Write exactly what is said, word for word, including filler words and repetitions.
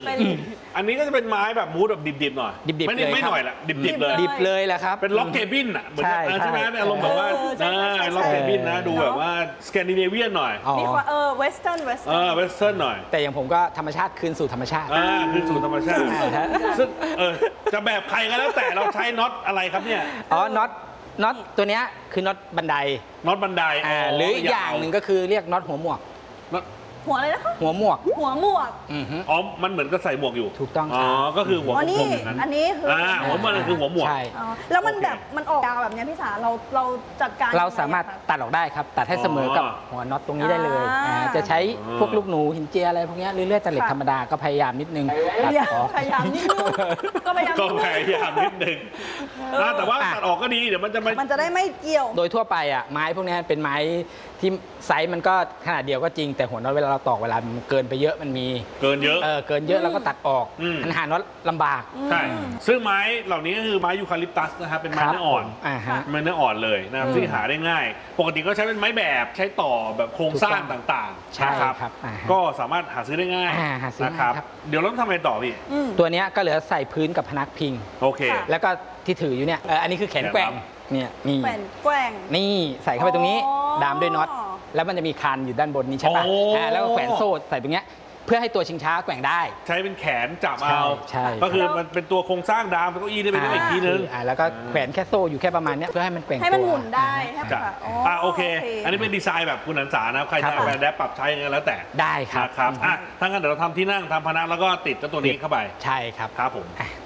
อันนี้ก็จะเป็นไม้แบบมูดแบบดิบๆหน่อยดิบๆไม่เลยไม่หน่อยละดิบๆเลยดิบเลยแหละครับเป็นล็อกเคบินอ่ะเหมือนใช่ไหมเป็นอารมณ์แบบว่าล็อกเคบินนะดูแบบว่าสแกนดิเนเวียนหน่อยมีความเออเวสเทิร์นเวสเทิร์นเออเวสเทิร์นหน่อยแต่อย่างผมก็ธรรมชาติคืนสู่ธรรมชาติอ่าคืนสู่ธรรมชาติซึ่งเออจะแบบใครก็แล้วแต่เราใช้น็อตอะไรครับเนี่ยอ๋อน็อตน็อตตัวเนี้ยคือน็อตบันไดน็อตบันไดอ่าหรืออีกอย่างหนึ่งก็คือเรียกน็อตหัวหมวกหัวอะไรนะคะหัวหมวกหัวหมวกอ๋อมันเหมือนก็ใส่หมวกอยู่ถูกต้องอ๋อก็คือหัวหมวกอย่างนั้นอันนี้คืออ่าหัวมันคือหัวหมวกใช่แล้วมันแบบมันออกยาวแบบนี้พี่สาเราเราจัดการเราสามารถตัดออกได้ครับตัดให้เสมอกับหัวน็อตตรงนี้ได้เลยจะใช้พวกลูกหนูหินเจียอะไรพวกนี้หรือเลื่อยตะเหล็กธรรมดาก็พยายามนิดนึงพยายามพยายามนิดนึงก็พยายามก็พยายามนิดนึงแต่ว่าตัดออกก็ดีเดี๋ยวมันจะมันจะได้ไม่เกี่ยวโดยทั่วไปอ่ะไม้พวกนี้เป็นไม้ที่ไซส์มันก็ขนาดเดียวก็จริงแต่หัวน็อตเวลาเราตอกเวลามันเกินไปเยอะมันมีเกินเยอะเออเกินเยอะแล้วก็ตัดออกมันหาน็อตลำบากใช่ซึ่งไม้เหล่านี้ก็คือไม้ยูคาลิปตัสนะครับเป็นไม้เนื้ออ่อนไม้เนื้ออ่อนเลยนะครับที่หาได้ง่ายปกติก็ใช้เป็นไม้แบบใช้ต่อแบบโครงสร้างต่างๆนะครับก็สามารถหาซื้อได้ง่ายนะครับเดี๋ยวเราต้องทำอะไรต่อพี่ตัวนี้ก็เหลือใส่พื้นกับพนักพิงโอเคแล้วก็ที่ถืออยู่เนี่ยอันนี้คือแขนแกว่งเนี่ยนี่แขนแกว่งนี่ใส่เข้าไปตรงนี้ดามด้วยน็อตแล้วมันจะมีคานอยู่ด้านบนนี้ใช่ป่ะแล้วก็แขวนโซ่ใส่ตรงเนี้ยเพื่อให้ตัวชิงช้าแกว่งได้ใช้เป็นแขนจับเอาใช่ก็คือมันเป็นตัวโครงสร้างดามเป็นเก้าอี้ได้เป็นอีกทีนึงแล้วก็แขวนแค่โซ่อยู่แค่ประมาณนี้เพื่อให้มันแกว่งให้มันหมุนได้จ้ะอ่าโอเคอันนี้เป็นดีไซน์แบบคุณอันสานะใครจะแบบแดปปรับใช้ยังไงแล้วแต่ได้ครับครับอ่ะถ้างั้นเดี๋ยวเราทำที่นั่งทำพนักแล้วก็ติดตัวนี้เข้าไปใช่ครับครับผม